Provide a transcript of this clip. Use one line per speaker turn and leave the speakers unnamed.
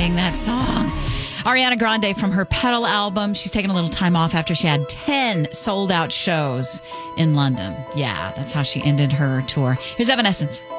sing that song. Ariana Grande from her Petal album. She's taking a little time off after she had 10 sold out shows in London. Yeah, that's how she ended her tour. Here's Evanescence.